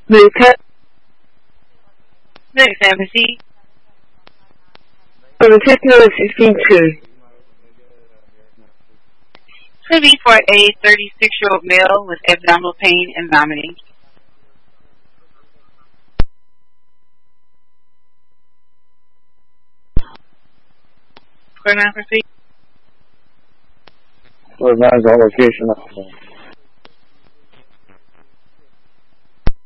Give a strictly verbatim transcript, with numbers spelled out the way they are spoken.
Luca. Next, Embassy. On the fifth number sixteen-two. Could be for a thirty-six-year-old male with abdominal pain and vomiting. Square nine, proceed. Square nine is all location.